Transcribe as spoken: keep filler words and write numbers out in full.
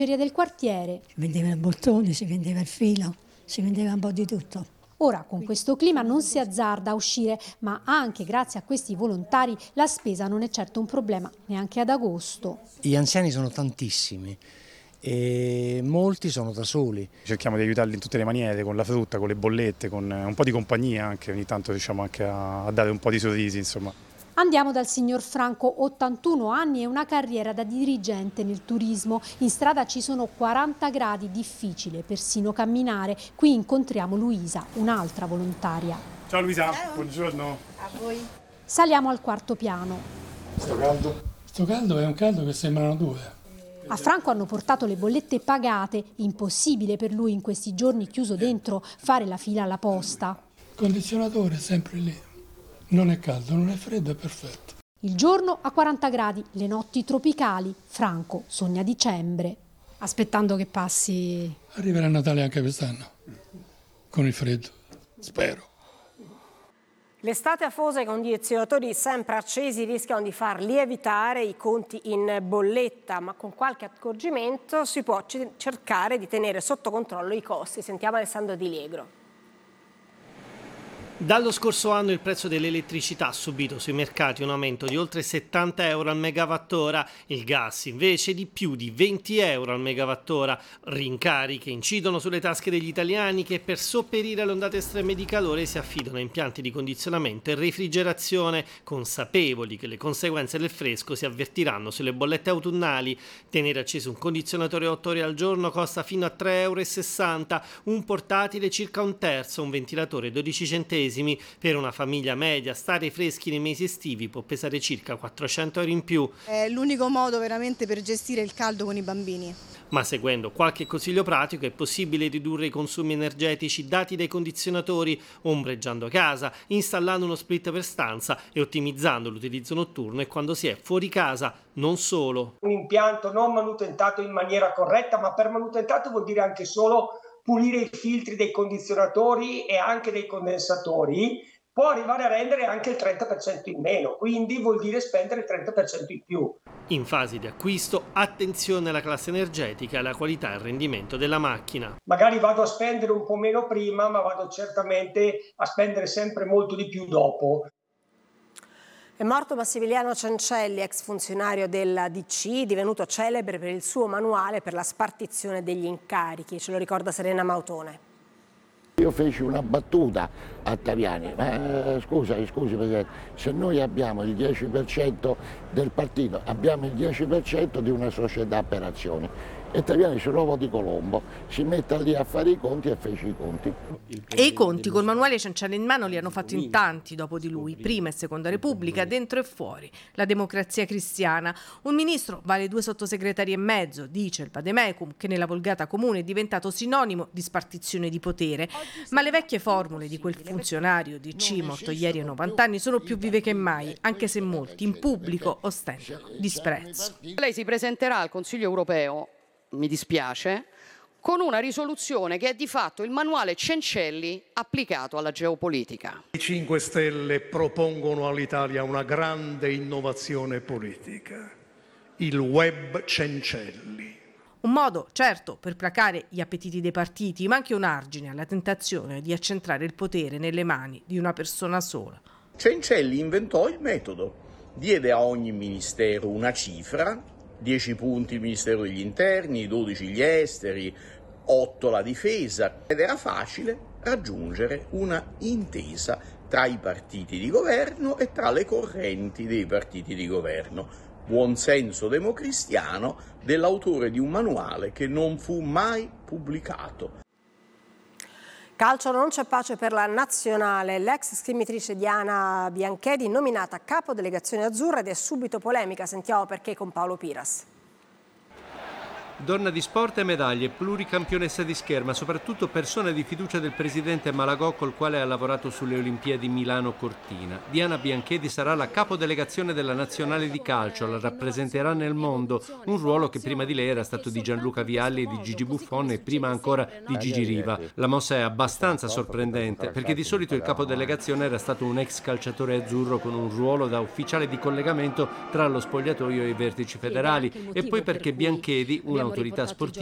Feria del quartiere. Si vendeva il bottone, si vendeva il filo, si vendeva un po' di tutto. Ora con questo clima non si azzarda a uscire, ma anche grazie a questi volontari la spesa non è certo un problema neanche ad agosto. Gli anziani sono tantissimi e molti sono da soli. Cerchiamo di aiutarli in tutte le maniere, con la frutta, con le bollette, con un po' di compagnia anche, ogni tanto riusciamo anche a, a dare un po' di sorrisi, insomma. Andiamo dal signor Franco, ottantuno anni e una carriera da dirigente nel turismo. In strada ci sono quaranta gradi, difficile persino camminare. Qui incontriamo Luisa, un'altra volontaria. Ciao Luisa, ciao. Buongiorno. A voi. Saliamo al quarto piano. Sto caldo? Sto caldo è un caldo che sembrano due. A Franco hanno portato le bollette pagate. Impossibile per lui in questi giorni chiuso dentro fare la fila alla posta. Il condizionatore è sempre lì. Non è caldo, non è freddo, è perfetto. Il giorno a quaranta gradi, le notti tropicali. Franco sogna dicembre, aspettando che passi. Arriverà Natale anche quest'anno, con il freddo, spero. L'estate afosa e i condizionatori sempre accesi rischiano di far lievitare i conti in bolletta, ma con qualche accorgimento si può cercare di tenere sotto controllo i costi. Sentiamo Alessandro Di Liegro. Dallo scorso anno il prezzo dell'elettricità ha subito sui mercati un aumento di oltre settanta euro al megawattora, il gas invece di più di venti euro al megawattora, rincari che incidono sulle tasche degli italiani che per sopperire alle ondate estreme di calore si affidano a impianti di condizionamento e refrigerazione, consapevoli che le conseguenze del fresco si avvertiranno sulle bollette autunnali. Tenere acceso un condizionatore otto ore al giorno costa fino a tre euro e sessanta, un portatile circa un terzo, un ventilatore dodici centesimi. Per una famiglia media stare freschi nei mesi estivi può pesare circa quattrocento euro in più. È l'unico modo veramente per gestire il caldo con i bambini. Ma seguendo qualche consiglio pratico è possibile ridurre i consumi energetici dati dai condizionatori, ombreggiando casa, installando uno split per stanza e ottimizzando l'utilizzo notturno e quando si è fuori casa. Non solo. Un impianto non manutentato in maniera corretta, ma per manutentato vuol dire anche solo pulire i filtri dei condizionatori e anche dei condensatori, può arrivare a rendere anche il trenta per cento in meno, quindi vuol dire spendere il trenta per cento in più. In fase di acquisto, attenzione alla classe energetica e alla qualità e al rendimento della macchina. Magari vado a spendere un po' meno prima, ma vado certamente a spendere sempre molto di più dopo. È morto Massimiliano Cencelli, ex funzionario della D C, divenuto celebre per il suo manuale per la spartizione degli incarichi. Ce lo ricorda Serena Mautone. Io feci una battuta a Taviani, ma eh, scusa, scusi Presidente, se noi abbiamo il dieci per cento del partito, abbiamo il dieci per cento di una società per azioni. E Taviani sull'uovo di Colombo si mette lì a fare i conti e fece i conti. E i conti col manuale Cencelli in mano li hanno fatti in tanti dopo di lui, prima e seconda Repubblica, dentro e fuori. La Democrazia Cristiana. Un ministro vale due sottosegretari e mezzo, dice il Vademecum, che nella volgata comune è diventato sinonimo di spartizione di potere. Ma le vecchie formule di quel funzionario D C morto ieri a novanta anni sono più vive che mai, anche se molti in pubblico ostentano disprezzo. Lei si presenterà al Consiglio europeo, mi dispiace, con una risoluzione che è di fatto il manuale Cencelli applicato alla geopolitica. I cinque Stelle propongono all'Italia una grande innovazione politica, il web Cencelli. Un modo, certo, per placare gli appetiti dei partiti, ma anche un argine alla tentazione di accentrare il potere nelle mani di una persona sola. Cencelli inventò il metodo, diede a ogni ministero una cifra, dieci punti il Ministero degli Interni, dodici gli esteri, otto la difesa, ed era facile raggiungere una intesa tra i partiti di governo e tra le correnti dei partiti di governo. Buon senso democristiano dell'autore di un manuale che non fu mai pubblicato. Calcio, non c'è pace per la nazionale. L'ex scrimmitrice Diana Bianchedi nominata capo delegazione azzurra ed è subito polemica. Sentiamo perché con Paolo Piras. Donna di sport e medaglie, pluricampionessa di scherma, soprattutto persona di fiducia del presidente Malagò col quale ha lavorato sulle Olimpiadi Milano-Cortina. Diana Bianchedi sarà la capodelegazione della nazionale di calcio, la rappresenterà nel mondo, un ruolo che prima di lei era stato di Gianluca Vialli e di Gigi Buffon e prima ancora di Gigi Riva. La mossa è abbastanza sorprendente perché di solito il capodelegazione era stato un ex calciatore azzurro con un ruolo da ufficiale di collegamento tra lo spogliatoio e i vertici federali e poi perché Bianchedi, una l'autorità sportiva